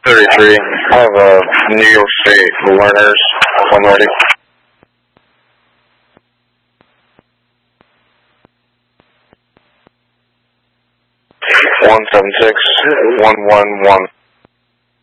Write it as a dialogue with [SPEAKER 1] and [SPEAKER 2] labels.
[SPEAKER 1] 33. I have a New York State learners. I'm ready. 176-111.